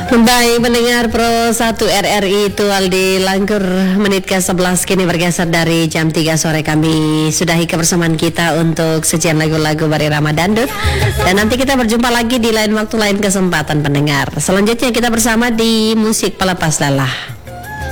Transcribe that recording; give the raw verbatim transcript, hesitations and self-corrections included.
Baik, mendengar Pro satu R R I itu Aldi Langkur, menit ke sebelas kini bergeser dari jam tiga sore. Kami sudahi kebersamaan kita untuk sekian lagu-lagu Bari Ramadan Dut. Dan nanti kita berjumpa lagi di lain waktu, lain kesempatan pendengar. Selanjutnya kita bersama di Musik Pelepas Lelah.